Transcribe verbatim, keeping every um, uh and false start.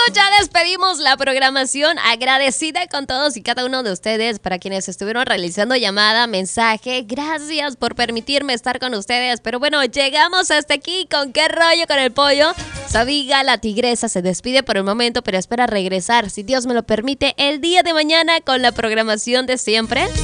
ya despedimos la programación. Agradecida con todos y cada uno de ustedes, para quienes estuvieron realizando llamada, mensaje. Gracias por permitirme estar con ustedes. Pero bueno, llegamos hasta aquí. ¿Con qué rollo con el pollo? Sabiga, la tigresa, se despide por el momento, pero espera regresar, si Dios me lo permite, el día de mañana con la programación de siempre.